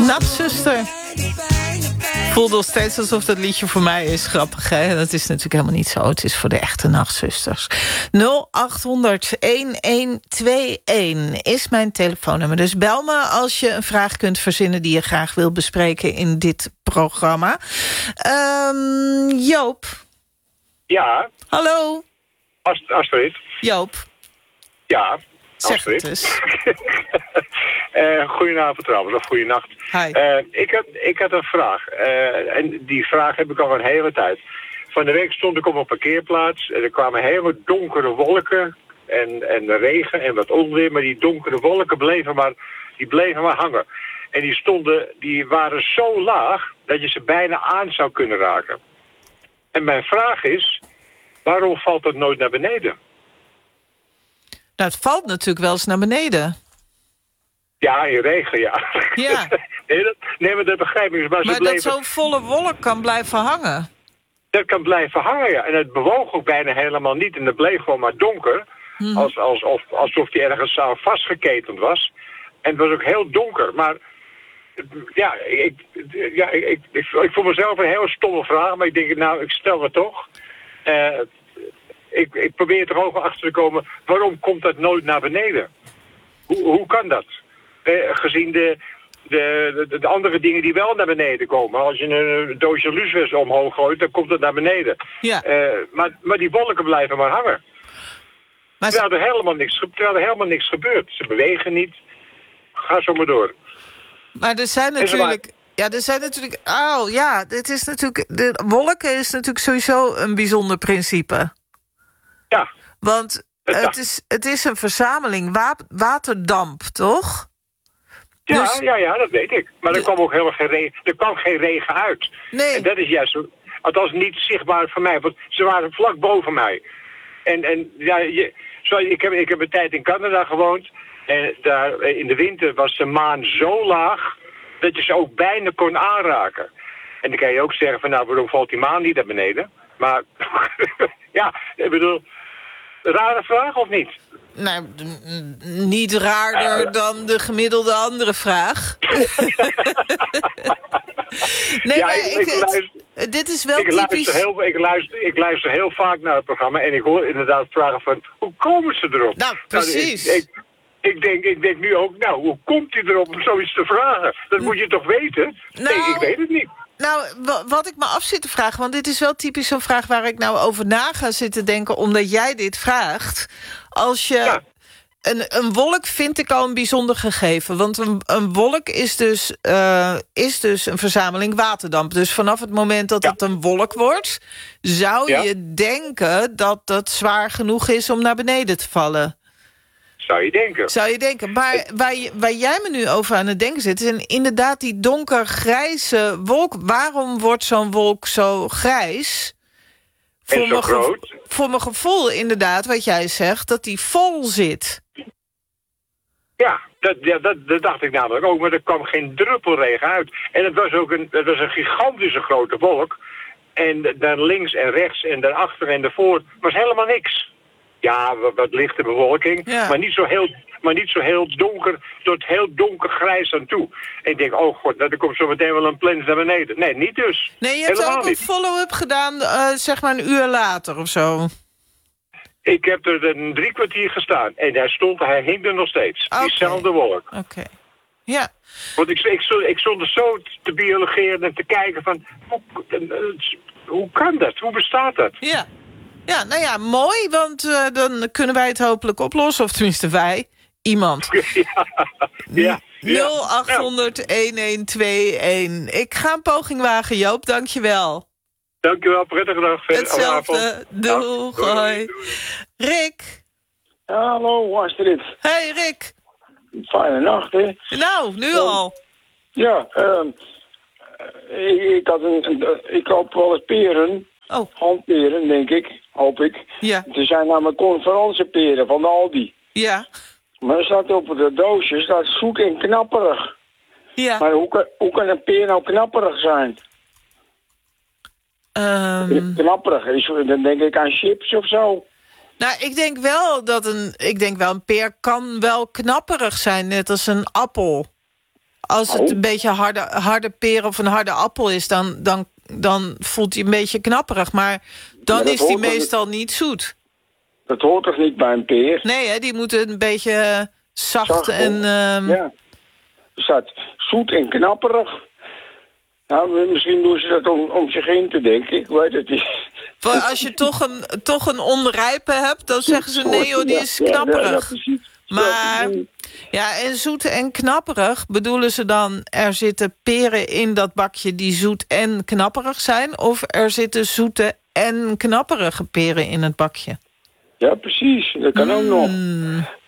Nachtzuster. Voelt nog steeds alsof dat liedje voor mij is. Grappig, hè? Dat is natuurlijk helemaal niet zo. Het is voor de echte nachtzusters. 0800-1121 is mijn telefoonnummer. Dus bel me als je een vraag kunt verzinnen die je graag wil bespreken in dit programma. Joop. Ja. Hallo. Astrid. Joop. Ja. Zeg het eens. Goedenavond trouwens, of goedenacht. Hi. Ik had een vraag. En die vraag heb ik al een hele tijd. Van de week stond ik op een parkeerplaats. En er kwamen hele donkere wolken. En regen en wat onweer. Maar die donkere wolken bleven maar hangen. En die waren zo laag dat je ze bijna aan zou kunnen raken. En mijn vraag is, waarom valt dat nooit naar beneden? Nou, het valt natuurlijk wel eens naar beneden. Ja, in regen, ja. Ja. Nee, maar dat begrijp ik. Maar dat zo'n volle wolk kan blijven hangen. Dat kan blijven hangen, ja. En het bewoog ook bijna helemaal niet. En het bleef gewoon maar donker. Alsof die ergens aan vastgeketend was. En het was ook heel donker. Maar ja, ik voel mezelf een heel stomme vraag. Maar ik denk, nou, ik stel het toch. Ik probeer er ook achter te komen. Waarom komt dat nooit naar beneden? Hoe kan dat? Gezien de andere dingen die wel naar beneden komen. Als je een doosje lucifers omhoog gooit, dan komt het naar beneden. Ja. Maar die wolken blijven maar hangen. Maar terwijl er helemaal niks gebeurt. Ze bewegen niet. Ga zo maar door. Maar er zijn natuurlijk... Ja, er zijn natuurlijk... dit is natuurlijk... De wolken is natuurlijk sowieso een bijzonder principe. Ja. Want het is een verzameling waterdamp, toch? Ja, dus, ja, dat weet ik. Maar er kwam ook helemaal geen regen uit. Nee. En dat is juist zo... Althans niet zichtbaar voor mij, want ze waren vlak boven mij. En ja, ik heb een tijd in Canada gewoond. En daar in de winter was de maan zo laag dat je ze ook bijna kon aanraken. En dan kan je ook zeggen van, nou, waarom valt die maan niet naar beneden? Maar ja, ik bedoel, rare vraag of niet? Nou, niet raarder dan de gemiddelde andere vraag. Nee, ja, dit is wel typisch... Ik luister heel vaak naar het programma en ik hoor inderdaad vragen van, hoe komen ze erop? Nou, precies. Ik denk nu ook, nou, hoe komt hij erop om zoiets te vragen? Dat moet je toch weten? Nou, nee, ik weet het niet. Nou, wat ik me af zit te vragen... want dit is wel typisch zo'n vraag waar ik nou over na ga zitten denken... omdat jij dit vraagt. Als je... Ja. Een wolk vind ik al een bijzonder gegeven. Want een wolk is dus een verzameling waterdamp. Dus vanaf het moment dat het een wolk wordt... zou je denken dat dat zwaar genoeg is om naar beneden te vallen. Zou je denken. Maar waar jij me nu over aan het denken zit... is inderdaad die donkergrijze wolk. Waarom wordt zo'n wolk zo grijs? En zo groot? Voor mijn gevoel inderdaad, wat jij zegt... dat die vol zit. Ja, dat dacht ik namelijk ook. Maar er kwam geen druppel regen uit. En het was een gigantische grote wolk. En daar links en rechts en daarachter en daarvoor was helemaal niks. Ja, wat lichte bewolking, maar niet zo heel donker, tot heel donkergrijs aan toe. En ik denk, oh god, er komt zo meteen wel een plens naar beneden. Nee, niet dus. Nee, je hebt ook een follow-up gedaan, zeg maar een uur later of zo. Ik heb er een 3 kwartier gestaan en hij hing er nog steeds. Okay. Diezelfde wolk. Oké. Ja. Want ik stond er zo te biologeren en te kijken van, hoe kan dat? Hoe bestaat dat? Ja. Ja, nou ja, mooi, want dan kunnen wij het hopelijk oplossen. Of tenminste wij, iemand. Ja. 0800-1121. Ik ga een poging wagen, Joop, dankjewel. Dankjewel, prettige dag. Hetzelfde, doeg, hoi. Rick. Hallo, Astrid. Hey, Rick. Fijne nacht, hè? Nou, nu al. Ja, ik koop wel eens peren. Oh. Handperen, denk ik. Hoop ik. Ja. Er zijn namelijk conferentieperen van de Aldi. Ja. Maar er staat op de doosje, staat zoet en knapperig. Ja. Maar hoe kan een peer nou knapperig zijn? Knapperig, dan denk ik aan chips of zo. Nou, ik denk wel een peer kan wel knapperig zijn, net als een appel. Als het een beetje harde peer of een harde appel is... dan voelt hij een beetje knapperig. Maar dan is die meestal niet zoet. Dat hoort toch niet bij een peer? Nee, hè, die moeten een beetje zacht en... Ja. Er staat zoet en knapperig. Nou, misschien doen ze dat om zich heen te denken. Ik weet het niet. Als je toch een onrijpe hebt, dan zeggen ze... nee joh, die is knapperig. Maar ja, en zoet en knapperig bedoelen ze dan... er zitten peren in dat bakje die zoet en knapperig zijn... of er zitten zoete en knapperige peren in het bakje? Ja, precies. Dat kan ook nog.